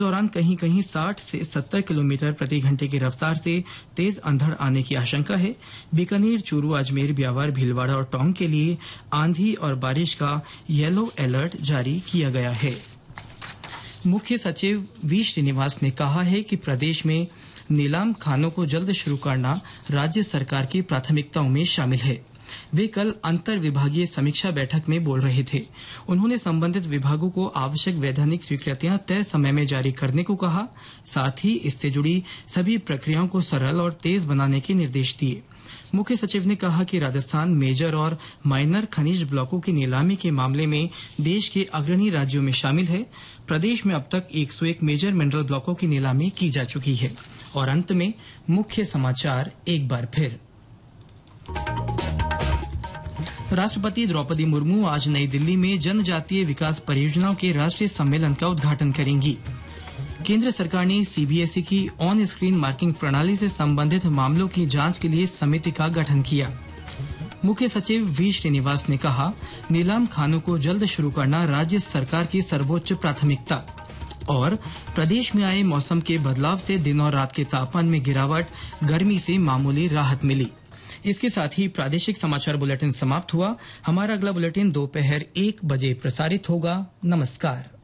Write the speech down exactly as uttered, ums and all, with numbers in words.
दौरान कहीं कहीं साठ से सत्तर किलोमीटर प्रति घंटे की रफ्तार से तेज अंधड़ आने की आशंका है। बीकानेर, चूरू, अजमेर, ब्यावर, भीलवाड़ा और टोंक के लिए आंधी और बारिश का येलो अलर्ट जारी किया गया है। मुख्य सचिव वी श्रीनिवास ने कहा है कि प्रदेश में नीलाम खानों को जल्द शुरू करना राज्य सरकार की प्राथमिकताओं में शामिल है। वे कल अंतर विभागीय समीक्षा बैठक में बोल रहे थे। उन्होंने संबंधित विभागों को आवश्यक वैधानिक स्वीकृतियां तय समय में जारी करने को कहा। साथ ही इससे जुड़ी सभी प्रक्रियाओं को सरल और तेज बनाने के निर्देश दिए। मुख्य सचिव ने कहा कि राजस्थान मेजर और माइनर खनिज ब्लॉकों की नीलामी के मामले में देश के अग्रणी राज्यों में शामिल है। प्रदेश में अब तक एक सौ एक मेजर मिनरल ब्लॉकों की नीलामी की जा चुकी है। और अंत में मुख्य समाचार एक बार फिर। राष्ट्रपति द्रौपदी मुर्मू आज नई दिल्ली में जनजातीय विकास परियोजनाओं के राष्ट्रीय सम्मेलन का उद्घाटन करेंगी। केंद्र सरकार ने सीबीएसई की ऑन स्क्रीन मार्किंग प्रणाली से संबंधित मामलों की जांच के लिए समिति का गठन किया। मुख्य सचिव वी श्रीनिवास ने कहा, नीलाम खानों को जल्द शुरू करना राज्य सरकार की सर्वोच्च प्राथमिकता। और प्रदेश में आए मौसम के बदलाव से दिन और रात के तापमान में गिरावट, गर्मी से मामूली राहत मिली। इसके साथ ही प्रादेशिक समाचार बुलेटिन समाप्त हुआ। हमारा अगला बुलेटिन दोपहर एक बजे प्रसारित होगा। नमस्कार।